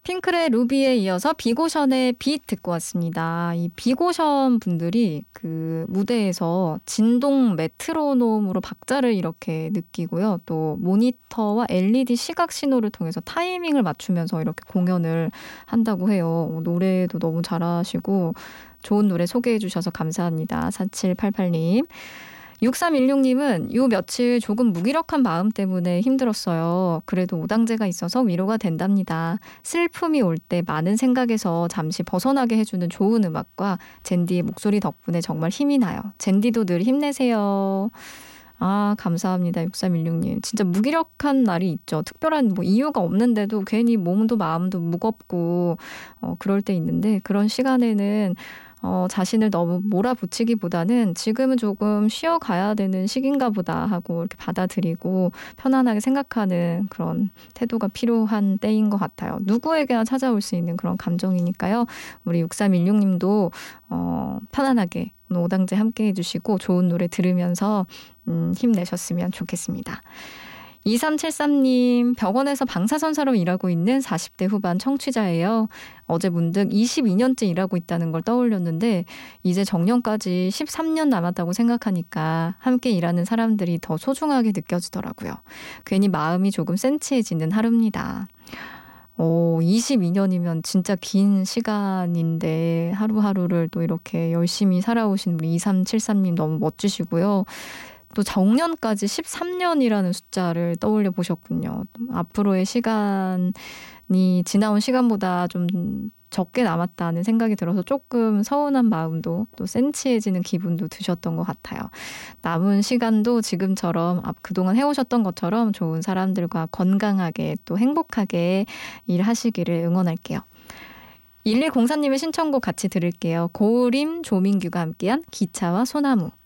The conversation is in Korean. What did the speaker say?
핑클의 루비에 이어서 비고션의 빛 듣고 왔습니다. 이 비고션 분들이 그 무대에서 진동 메트로놈으로 박자를 이렇게 느끼고요. 또 모니터와 LED 시각 신호를 통해서 타이밍을 맞추면서 이렇게 공연을 한다고 해요. 노래도 너무 잘하시고 좋은 노래 소개해 주셔서 감사합니다. 4788님. 6316님은 요 며칠 조금 무기력한 마음 때문에 힘들었어요. 그래도 오당제가 있어서 위로가 된답니다. 슬픔이 올 때 많은 생각에서 잠시 벗어나게 해주는 좋은 음악과 젠디의 목소리 덕분에 정말 힘이 나요. 젠디도 늘 힘내세요. 아, 감사합니다. 6316님. 진짜 무기력한 날이 있죠. 특별한 뭐 이유가 없는데도 괜히 몸도 마음도 무겁고 그럴 때 있는데 그런 시간에는 자신을 너무 몰아붙이기보다는 지금은 조금 쉬어가야 되는 시기인가 보다 하고 이렇게 받아들이고 편안하게 생각하는 그런 태도가 필요한 때인 것 같아요. 누구에게나 찾아올 수 있는 그런 감정이니까요. 우리 6316님도 편안하게 오늘 오당제 함께 해주시고 좋은 노래 들으면서 힘내셨으면 좋겠습니다. 2373님, 병원에서 방사선사로 일하고 있는 40대 후반 청취자예요. 어제 문득 22년째 일하고 있다는 걸 떠올렸는데 이제 정년까지 13년 남았다고 생각하니까 함께 일하는 사람들이 더 소중하게 느껴지더라고요. 괜히 마음이 조금 센치해지는 하루입니다. 22년이면 진짜 긴 시간인데 하루하루를 또 이렇게 열심히 살아오신 우리 2373님 너무 멋지시고요. 또 정년까지 13년이라는 숫자를 떠올려 보셨군요. 앞으로의 시간이 지나온 시간보다 좀 적게 남았다는 생각이 들어서 조금 서운한 마음도 또 센치해지는 기분도 드셨던 것 같아요. 남은 시간도 지금처럼 그동안 해오셨던 것처럼 좋은 사람들과 건강하게 또 행복하게 일하시기를 응원할게요. 1104님의 신청곡 같이 들을게요. 고우림 조민규가 함께한 기차와 소나무.